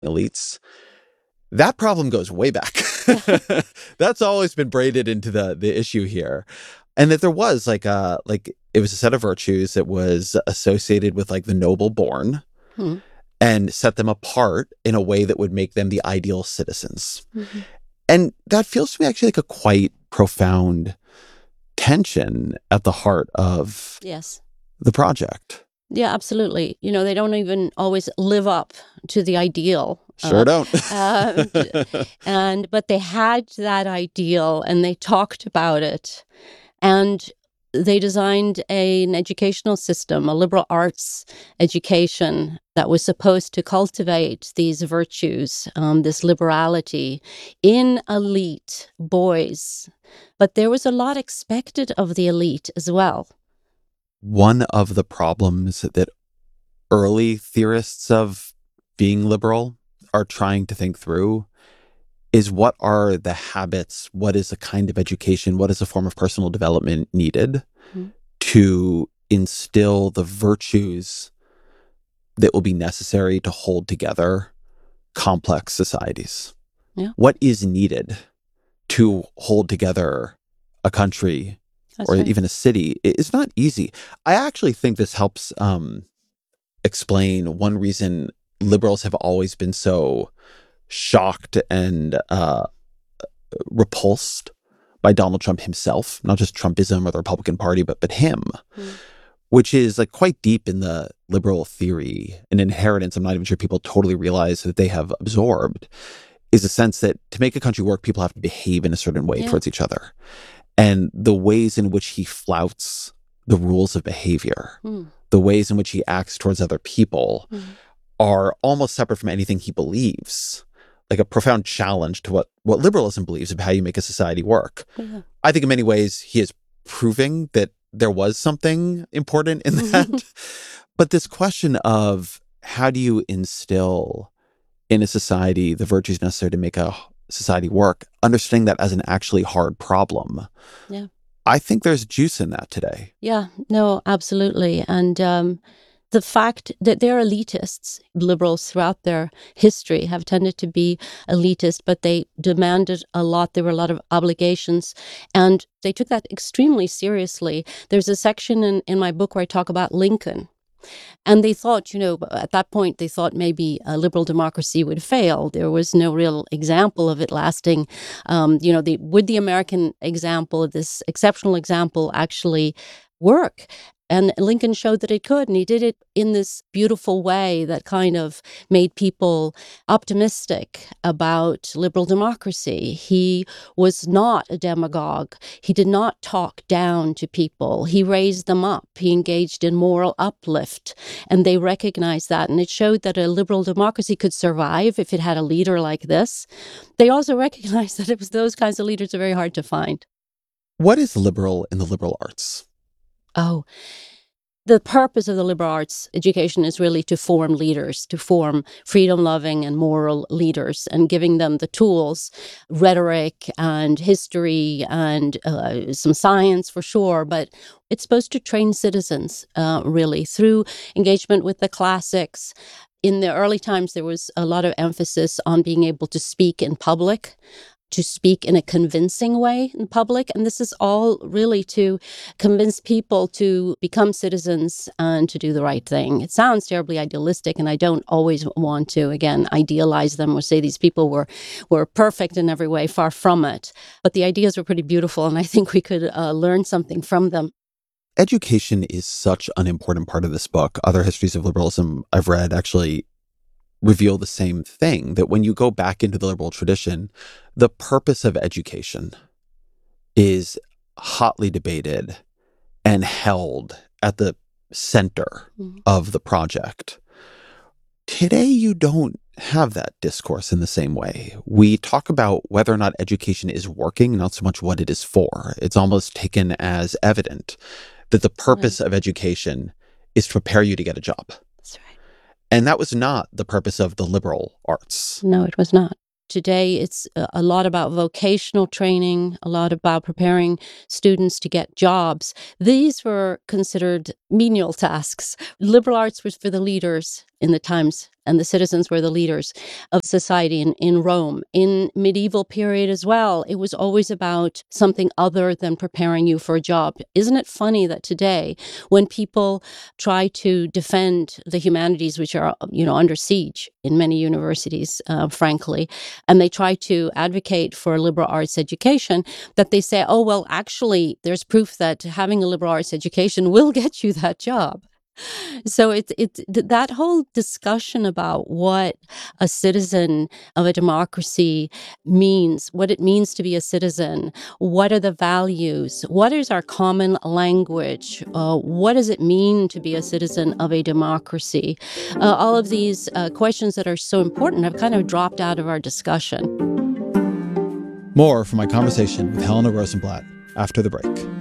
elites. That problem goes way back. That's always been braided into the issue here. And that there was it was a set of virtues that was associated with like the noble born Hmm. and set them apart in a way that would make them the ideal citizens. Mm-hmm. And that feels to me actually like a quite profound tension at the heart of Yes. the project. Yeah, absolutely. They don't even always live up to the ideal. Sure don't. But they had that ideal and they talked about it. And they designed an educational system, a liberal arts education that was supposed to cultivate these virtues, this liberality in elite boys. But there was a lot expected of the elite as well. One of the problems that early theorists of being liberal are trying to think through is what are the habits, what is a kind of education, what is a form of personal development needed to instill the virtues that will be necessary to hold together complex societies. Yeah. What is needed to hold together a country or even a city? It's not easy. I actually think this helps explain one reason liberals have always been so shocked and repulsed by Donald Trump himself, not just Trumpism or the Republican Party, but him, which is like quite deep in the liberal theory, an inheritance I'm not even sure people totally realize that they have absorbed, is a sense that to make a country work, people have to behave in a certain way towards each other. And the ways in which he flouts the rules of behavior, the ways in which he acts towards other people are almost separate from anything he believes. Like a profound challenge to what liberalism believes of how you make a society work. Yeah. I think in many ways he is proving that there was something important in that. But this question of how do you instill in a society the virtues necessary to make a society work, understanding that as an actually hard problem. Yeah. I think there's juice in that today. Yeah, no, absolutely. And the fact that they're elitists, liberals throughout their history have tended to be elitist, but they demanded a lot. There were a lot of obligations, and they took that extremely seriously. There's a section in my book where I talk about Lincoln. And they thought, at that point, they thought maybe a liberal democracy would fail. There was no real example of it lasting. Would the American example, this exceptional example, actually work? And Lincoln showed that it could, and he did it in this beautiful way that kind of made people optimistic about liberal democracy. He was not a demagogue. He did not talk down to people. He raised them up. He engaged in moral uplift, and they recognized that. And it showed that a liberal democracy could survive if it had a leader like this. They also recognized that those kinds of leaders are very hard to find. What is liberal in the liberal arts? Oh, the purpose of the liberal arts education is really to form leaders, to form freedom-loving and moral leaders, and giving them the tools, rhetoric and history and some science for sure, but it's supposed to train citizens, really, through engagement with the classics. In the early times, there was a lot of emphasis on being able to speak in public, to speak in a convincing way in public. And this is all really to convince people to become citizens and to do the right thing. It sounds terribly idealistic, and I don't always want to, again, idealize them or say these people were perfect in every way, far from it. But the ideas were pretty beautiful, and I think we could learn something from them. Education is such an important part of this book. Other histories of liberalism I've read actually reveal the same thing, that when you go back into the liberal tradition, the purpose of education is hotly debated and held at the center of the project. Today, you don't have that discourse in the same way. We talk about whether or not education is working, not so much what it is for. It's almost taken as evident that the purpose of education is to prepare you to get a job. That's right. And that was not the purpose of the liberal arts. No, it was not. Today, it's a lot about vocational training, a lot about preparing students to get jobs. These were considered menial tasks. Liberal arts was for the leaders in the times and the citizens were the leaders of society in Rome. In medieval period as well, it was always about something other than preparing you for a job. Isn't it funny that today, when people try to defend the humanities, which are, under siege in many universities, frankly, and they try to advocate for liberal arts education, that they say, oh, well, actually, there's proof that having a liberal arts education will get you that job. So that whole discussion about what a citizen of a democracy means, what it means to be a citizen, what are the values, what is our common language, what does it mean to be a citizen of a democracy? All of these questions that are so important have kind of dropped out of our discussion. More from my conversation with Helena Rosenblatt after the break.